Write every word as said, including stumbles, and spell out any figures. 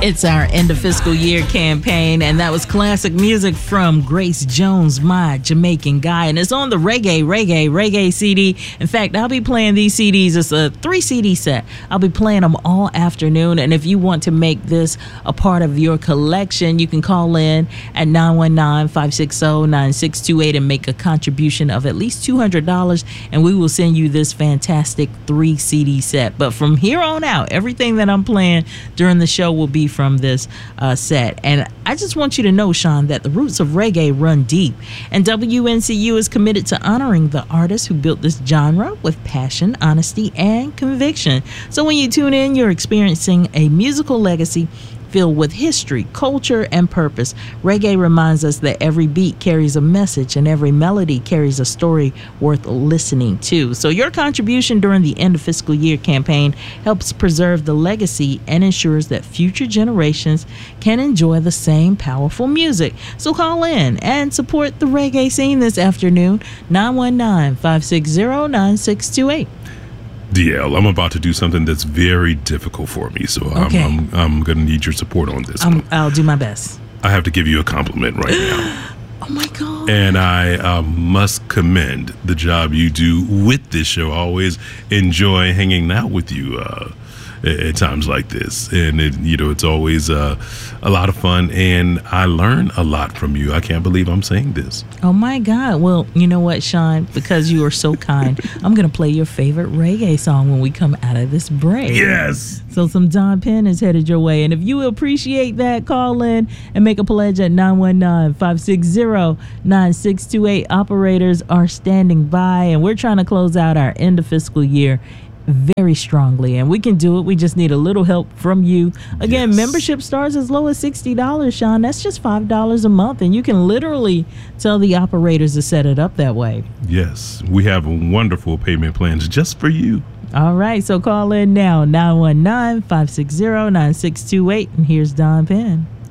It's our end of fiscal year campaign, and that was classic music from Grace Jones, My Jamaican Guy, and it's on the Reggae, Reggae, Reggae C D. In fact, I'll be playing these C Ds. It's a three C D set. I'll be playing them all afternoon, and if you want to make this a part of your collection, you can call in at nine one nine, five six zero, nine six two eight and make a contribution of at least two hundred dollars, and we will send you this fantastic three C D set. But from here on out, everything that I'm playing during the show will be from this uh, set. And I just want you to know, Sean, that the roots of reggae run deep, and W N C U is committed to honoring the artists who built this genre with passion, honesty, and conviction. So when you tune in, you're experiencing a musical legacy filled with history, culture, and purpose. Reggae reminds us that every beat carries a message and every melody carries a story worth listening to. So your contribution during the end of fiscal year campaign helps preserve the legacy and ensures that future generations can enjoy the same powerful music. So call in and support the reggae scene this afternoon, nine one nine, five six zero, nine six two eight. D L, I'm about to do something that's very difficult for me, so Okay. I'm, I'm, I'm going to need your support on this Um, one. I'll do my best. I have to give you a compliment right now. Oh my God. And I uh, must commend the job you do with this show. I always enjoy hanging out with you uh, at, at times like this. And, it, you know, it's always uh, a lot of fun. And I learn a lot from you. I can't believe I'm saying this. Oh my God. Well, you know what, Sean? Because you are so kind, I'm going to play your favorite reggae song when we come out of this break. Yes. So some Don Penn is headed your way. And if you appreciate that, call in and make a pledge at nine one nine, five six zero, nine six two eight. Operators are standing by, and we're trying to close out our end of fiscal year very strongly, and we can do it. We just need a little help from you. Again, Yes. membership starts as low as sixty dollars, Sean. That's just five dollars a month, and you can literally tell the operators to set it up that way. Yes. We have wonderful payment plans just for you. All right, so call in now, nine one nine, five six zero, nine six two eight, and here's Don Penn.